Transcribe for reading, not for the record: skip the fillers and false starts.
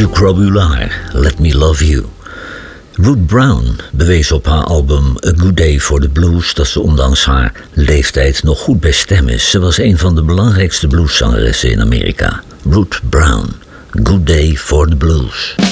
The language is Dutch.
Crobula, Let Me Love You. Ruth Brown bewees op haar album A Good Day for the Blues dat ze ondanks haar leeftijd nog goed bij stem is. Ze was een van de belangrijkste blueszangeressen in Amerika. Ruth Brown, Good Day for the Blues.